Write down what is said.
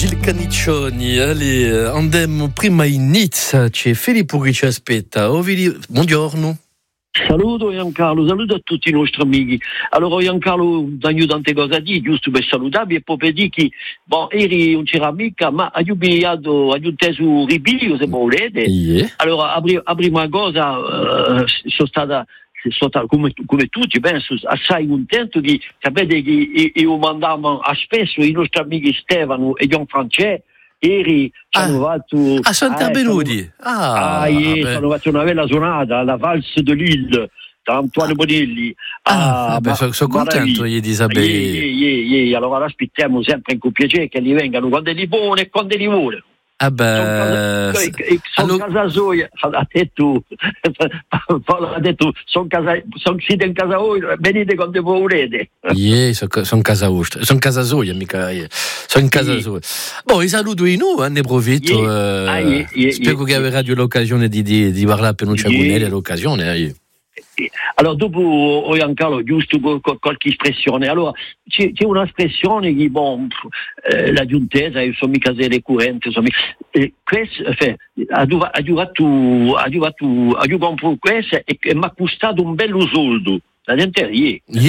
Gil Caniccioni, allez, andem prima in Nizza, c'è Filippo che ci aspetta. Buongiorno. Saluto Giancarlo, saluto a tutti i nostri amici. Allora Giancarlo, danno tante cose a dire, giusto per salutarvi e poi per dire che, ieri non c'era mica, ma ho teso ribio se volete. Yeah. Allora, la prima cosa, sono stata come tutti, penso, assai contento di sapere che io mandavo a spesso i nostri amici Stefano e Gianfrancesco. Ieri hanno fatto a Santa Benudi. Hanno fatto una bella suonata alla Valse de Lille da Antoine Bonelli. Sono contento di sapere. Allora aspettiamo sempre con piacere che li vengano quando li buone e quando li vuole. Sono Casasoia, ha detto, sono siete in casa voi, venite quando volete. Sono Casasoia, mica. Sono in casa sua. Io saluto in noi, ne approfitto. Spero che avrà l'occasione di parlare per un ciagonelli all'occasione. Allora, dopo Giancarlo, giusto qualche espressione. Allora, c'è un'espressione che, la giuntesa, io sono mica recurrente, questo, ha giocato questo e mi ha costato un bello soldo. La gente